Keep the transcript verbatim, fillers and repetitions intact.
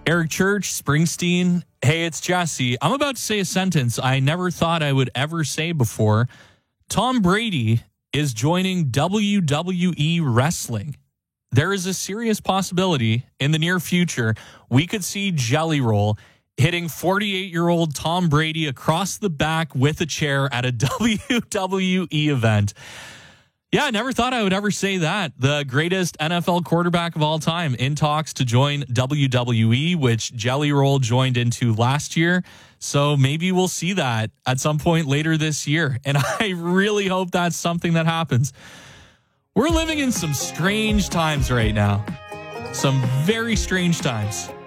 Eric Church, Springsteen. Hey, it's Jesse. I'm about to say a sentence I never thought I would ever say before. Tom Brady is joining W W E Wrestling. There is a serious possibility in the near future we could see Jelly Roll hitting forty-eight-year-old Tom Brady across the back with a chair at a W W E event. Yeah, I never thought I would ever say that. The greatest N F L quarterback of all time in talks to join W W E, which Jelly Roll joined into last year. So maybe we'll see that at some point later this year. And I really hope that's something that happens. We're living in some strange times right now. Some very strange times.